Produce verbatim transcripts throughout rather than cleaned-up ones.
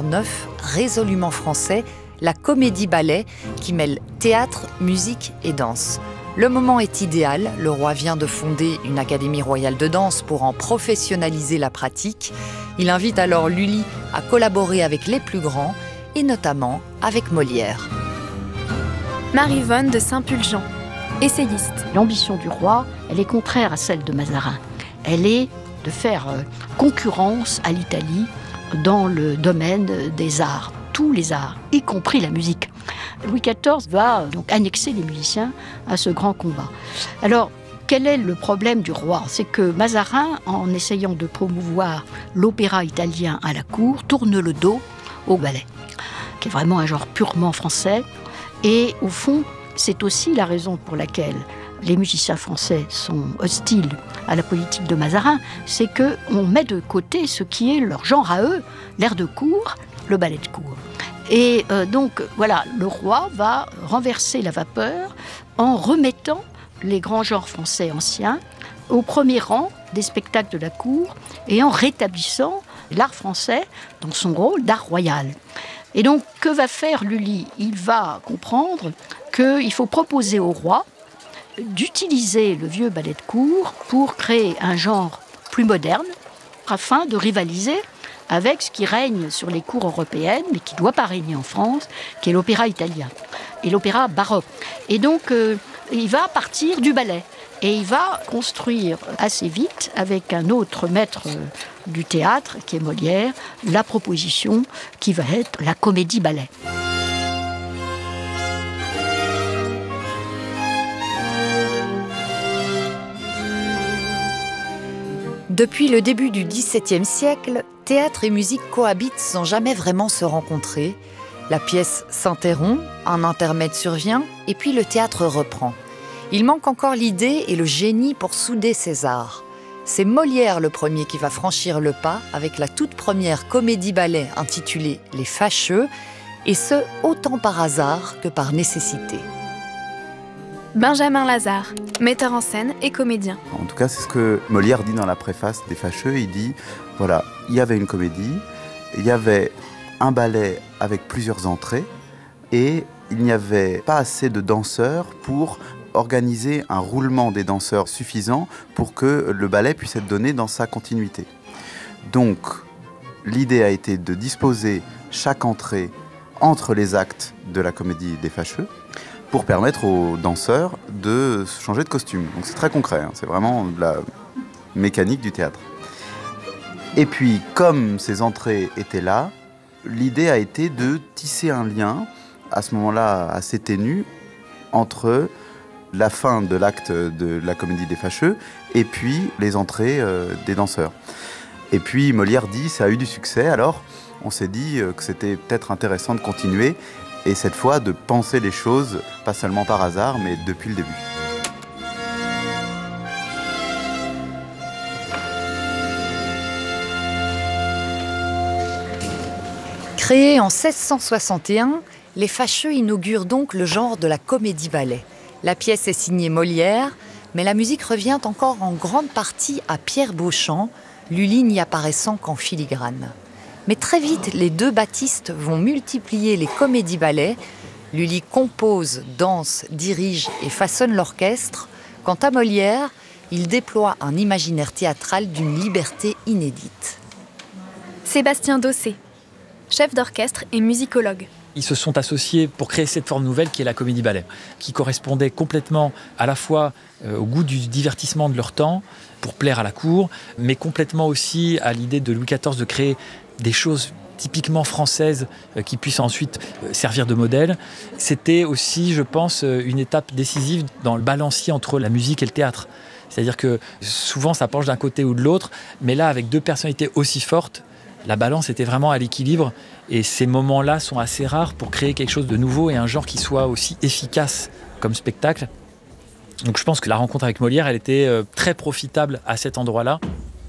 neuf, résolument français, la comédie-ballet qui mêle théâtre, musique et danse. Le moment est idéal, le roi vient de fonder une académie royale de danse pour en professionnaliser la pratique. Il invite alors Lully à collaborer avec les plus grands, et notamment avec Molière. Marie-Vonne de Saint-Pulgent, essayiste. L'ambition du roi, elle est contraire à celle de Mazarin. Elle est de faire concurrence à l'Italie dans le domaine des arts, tous les arts, y compris la musique. Louis quatorze va donc annexer les musiciens à ce grand combat. Alors, quel est le problème du roi ? C'est que Mazarin, en essayant de promouvoir l'opéra italien à la cour, tourne le dos au ballet, qui est vraiment un genre purement français. Et au fond, c'est aussi la raison pour laquelle les musiciens français sont hostiles à la politique de Mazarin, c'est qu'on met de côté ce qui est leur genre à eux, l'air de cour, le ballet de cour. Et euh, donc, voilà, le roi va renverser la vapeur en remettant les grands genres français anciens au premier rang des spectacles de la cour et en rétablissant l'art français dans son rôle d'art royal. Et donc, que va faire Lully ? Il va comprendre qu'il faut proposer au roi d'utiliser le vieux ballet de cour pour créer un genre plus moderne afin de rivaliser avec ce qui règne sur les cours européennes, mais qui ne doit pas régner en France, qui est l'opéra italien et l'opéra baroque. Et donc, euh, il va partir du ballet. Et il va construire assez vite, avec un autre maître du théâtre, qui est Molière, la proposition qui va être la comédie-ballet. Depuis le début du dix-septième siècle, théâtre et musique cohabitent sans jamais vraiment se rencontrer. La pièce s'interrompt, un intermède survient, et puis le théâtre reprend. Il manque encore l'idée et le génie pour souder ces arts. C'est Molière le premier qui va franchir le pas avec la toute première comédie-ballet intitulée « Les Fâcheux », et ce, autant par hasard que par nécessité. Benjamin Lazare, metteur en scène et comédien. En tout cas, c'est ce que Molière dit dans la préface des Fâcheux. Il dit, voilà, il y avait une comédie, il y avait un ballet avec plusieurs entrées, et il n'y avait pas assez de danseurs pour organiser un roulement des danseurs suffisant pour que le ballet puisse être donné dans sa continuité. Donc, l'idée a été de disposer chaque entrée entre les actes de la comédie des Fâcheux pour permettre aux danseurs de changer de costume. Donc c'est très concret, hein, c'est vraiment de la mécanique du théâtre. Et puis, comme ces entrées étaient là, l'idée a été de tisser un lien, à ce moment-là assez ténu, entre la fin de l'acte de la comédie des Fâcheux et puis les entrées euh, des danseurs. Et puis Molière dit, ça a eu du succès, alors on s'est dit que c'était peut-être intéressant de continuer, et cette fois de penser les choses, pas seulement par hasard, mais depuis le début. Créés en seize cent soixante et un, les Fâcheux inaugurent donc le genre de la comédie-ballet. La pièce est signée Molière, mais la musique revient encore en grande partie à Pierre Beauchamp, Lully n'y apparaissant qu'en filigrane. Mais très vite, les deux Baptiste vont multiplier les comédies-ballets. Lully compose, danse, dirige et façonne l'orchestre. Quant à Molière, il déploie un imaginaire théâtral d'une liberté inédite. Sébastien Dossé, chef d'orchestre et musicologue. Ils se sont associés pour créer cette forme nouvelle qui est la comédie-ballet, qui correspondait complètement à la fois euh, au goût du divertissement de leur temps, pour plaire à la cour, mais complètement aussi à l'idée de Louis quatorze de créer des choses typiquement françaises euh, qui puissent ensuite euh, servir de modèle. C'était aussi, je pense, euh, une étape décisive dans le balancier entre la musique et le théâtre. C'est-à-dire que souvent ça penche d'un côté ou de l'autre, mais là, avec deux personnalités aussi fortes, la balance était vraiment à l'équilibre, et ces moments-là sont assez rares pour créer quelque chose de nouveau et un genre qui soit aussi efficace comme spectacle. Donc je pense que la rencontre avec Molière, elle était euh, très profitable à cet endroit-là.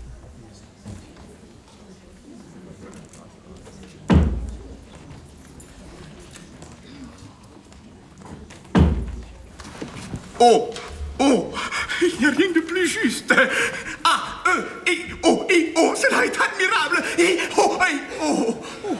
Oh, oh, il n'y a rien de plus juste. A, E, I, O, I, O, cela est admirable. I, O, I, O.